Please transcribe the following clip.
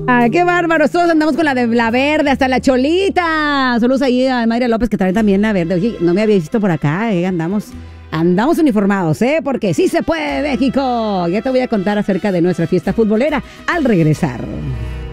Ay, qué bárbaros, todos andamos con la de la verde, hasta la cholita. Saludos ahí a Mayra López, que trae también la verde. Oye, no me había visto por acá, andamos uniformados, porque sí se puede, México. Ya te voy a contar acerca de nuestra fiesta futbolera al regresar.